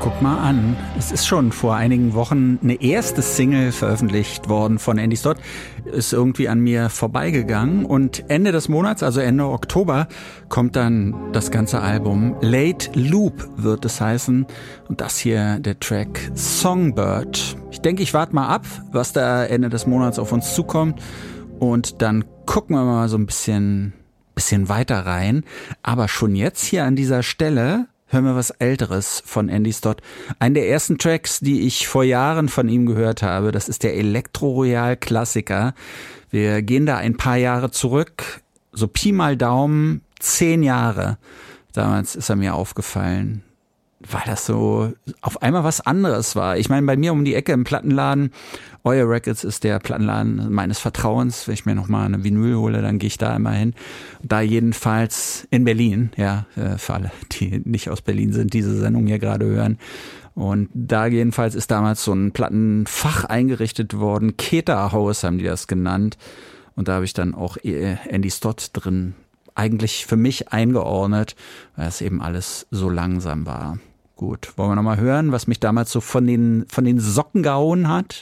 Guck mal an, es ist schon vor einigen Wochen eine erste Single veröffentlicht worden von Andy Stott, ist irgendwie an mir vorbeigegangen und Ende des Monats, also Ende Oktober, kommt dann das ganze Album. Late Loop wird es heißen und das hier der Track Songbird. Ich denke, ich warte mal ab, was da Ende des Monats auf uns zukommt und dann gucken wir mal so ein bisschen weiter rein. Aber schon jetzt hier an dieser Stelle hören wir was Älteres von Andy Stott. Einen der ersten Tracks, die ich vor Jahren von ihm gehört habe, das ist der Elektro-Royal-Klassiker. Wir gehen da ein paar Jahre zurück, so Pi mal Daumen, 10 Jahre. Damals ist er mir aufgefallen, weil das so auf einmal was anderes war. Ich meine, bei mir um die Ecke im Plattenladen, Euer Records ist der Plattenladen meines Vertrauens. Wenn ich mir nochmal eine Vinyl hole, dann gehe ich da immer hin. Da jedenfalls in Berlin, ja, für alle, die nicht aus Berlin sind, diese Sendung hier gerade hören. Und da jedenfalls ist damals so ein Plattenfach eingerichtet worden. Keter House haben die das genannt. Und da habe ich dann auch Andy Stott drin eigentlich für mich eingeordnet, weil es eben alles so langsam war. Gut, wollen wir nochmal hören, was mich damals so von den Socken gehauen hat?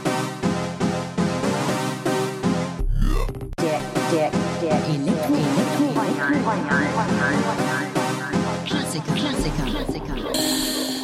Der Klassiker.